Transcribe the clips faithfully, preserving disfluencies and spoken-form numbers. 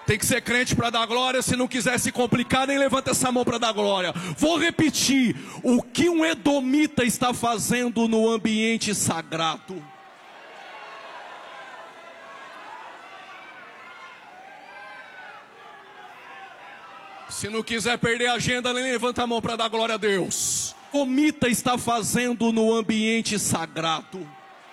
Tem que ser crente para dar glória. Se não quiser se complicar, nem levanta essa mão para dar glória. Vou repetir: o que um edomita está fazendo no ambiente sagrado? Se não quiser perder a agenda, nem levanta a mão para dar glória a Deus. O edomita está fazendo no ambiente sagrado.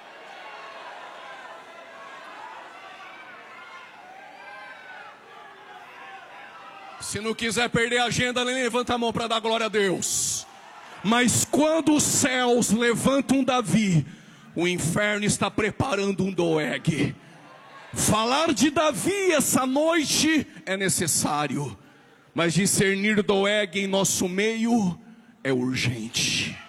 Se não quiser perder a agenda, nem levanta a mão para dar glória a Deus. Mas quando os céus levantam Davi, o inferno está preparando um Doeg. Falar de Davi essa noite é necessário, mas discernir Doeg em nosso meio é urgente.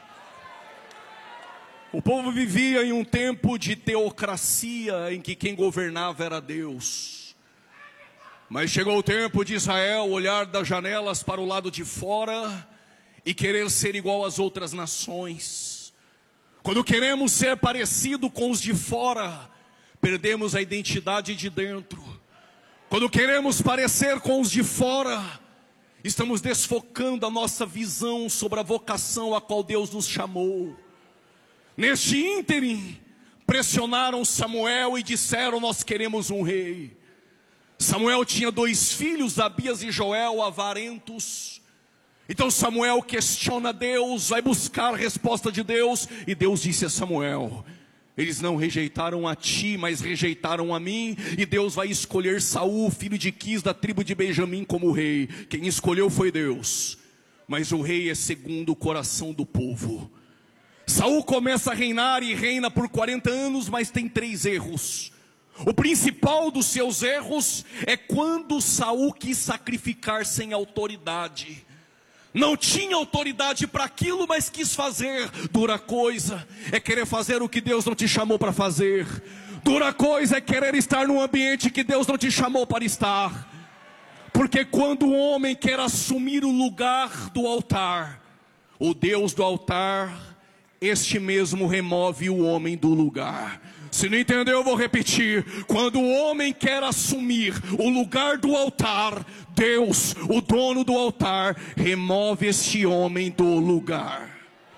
O povo vivia em um tempo de teocracia, em que quem governava era Deus. Mas chegou o tempo de Israel olhar das janelas para o lado de fora e querer ser igual às outras nações. Quando queremos ser parecido com os de fora, perdemos a identidade de dentro. Quando queremos parecer com os de fora, estamos desfocando a nossa visão sobre a vocação a qual Deus nos chamou. Neste ínterim, pressionaram Samuel e disseram: nós queremos um rei. Samuel tinha dois filhos, Abias e Joel, avarentos. Então Samuel questiona Deus, vai buscar a resposta de Deus. E Deus disse a Samuel: eles não rejeitaram a ti, mas rejeitaram a mim. E Deus vai escolher Saul, filho de Quis, da tribo de Benjamim, como rei. Quem escolheu foi Deus, mas o rei é segundo o coração do povo. Saul começa a reinar e reina por quarenta anos, mas tem três erros. O principal dos seus erros é quando Saul quis sacrificar sem autoridade. Não tinha autoridade para aquilo, mas quis fazer. Dura coisa é querer fazer o que Deus não te chamou para fazer. Dura coisa é querer estar num ambiente que Deus não te chamou para estar. Porque quando o homem quer assumir o lugar do altar, o Deus do altar, este mesmo remove o homem do lugar. Se não entendeu, eu vou repetir. Quando o homem quer assumir o lugar do altar, Deus, o dono do altar, remove este homem do lugar.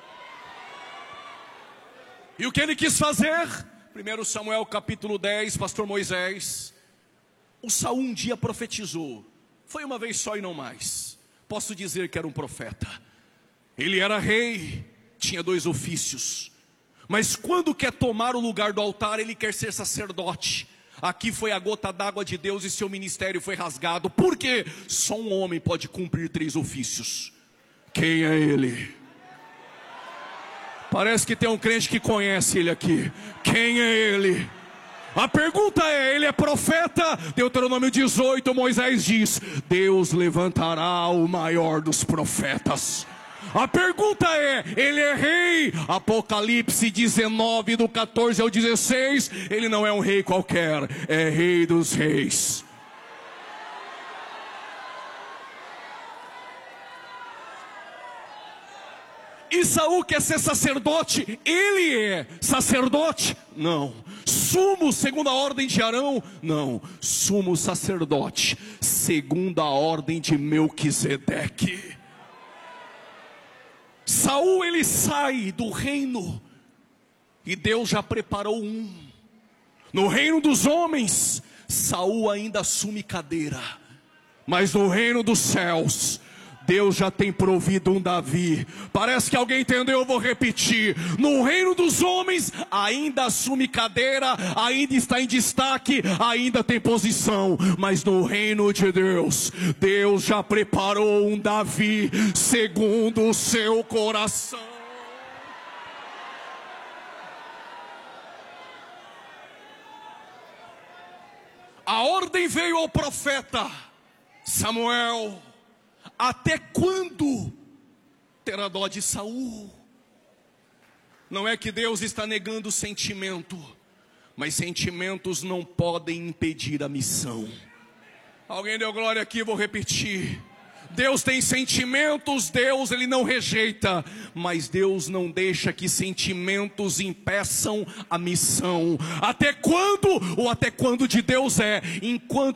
E o que ele quis fazer? primeiro Samuel capítulo dez, pastor Moisés. O Saul um dia profetizou. Foi uma vez só e não mais. Posso dizer que era um profeta. Ele era rei, tinha dois ofícios. Mas quando quer tomar o lugar do altar, ele quer ser sacerdote. Aqui foi a gota d'água de Deus e seu ministério foi rasgado. Por quê? Só um homem pode cumprir três ofícios. Quem é ele? Parece que tem um crente que conhece ele aqui. Quem é ele? A pergunta é: ele é profeta? Deuteronômio dezoito, Moisés diz: Deus levantará o maior dos profetas. A pergunta é: ele é rei? Apocalipse dezenove, do quatorze ao dezesseis. Ele não é um rei qualquer, é rei dos reis. E Saul quer ser sacerdote? Ele é sacerdote? Não. Sumo segundo a ordem de Arão? Não. Sumo sacerdote segundo a ordem de Melquisedeque. Saul, ele sai do reino e Deus já preparou um. No reino dos homens, Saul ainda assume cadeira, mas no reino dos céus, Deus já tem provido um Davi. Parece que alguém entendeu, eu vou repetir. No reino dos homens, ainda assume cadeira, ainda está em destaque, ainda tem posição. Mas no reino de Deus, Deus já preparou um Davi segundo o seu coração. A ordem veio ao profeta Samuel: até quando terá dó de Saul? Não é que Deus está negando o sentimento, mas sentimentos não podem impedir a missão. Alguém deu glória aqui, vou repetir. Deus tem sentimentos, Deus ele não rejeita, mas Deus não deixa que sentimentos impeçam a missão. Até quando? O até quando de Deus é: enquanto